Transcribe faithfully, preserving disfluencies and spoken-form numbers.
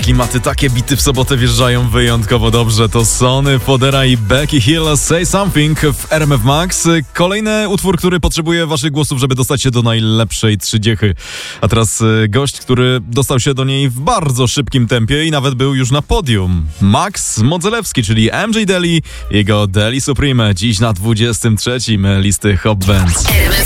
klimaty, takie bity w sobotę wjeżdżają wyjątkowo dobrze. To Sony Fodera i Becky Hill, Say Something w R M F Max. Kolejny utwór, który potrzebuje waszych głosów, żeby dostać się do najlepszej trzydziechy. A teraz gość, który dostał się do niej w bardzo szybkim tempie i nawet był już na podium. Max Modzelewski, czyli M J Deli, jego Deli Supreme, dziś na dwudziestym trzecim listy Hot Bands.